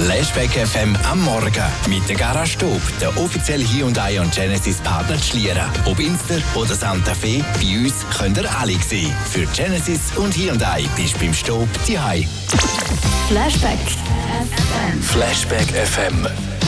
Flashback FM am Morgen mit der Garage Stub, der offizielle Hyundai und Genesis Partner Schlieren. Ob Inster oder Santa Fe, bei uns könnt ihr alle sehen. Für Genesis und Hyundai bist du beim Stub die Hai. Flashback FM. Flashback FM.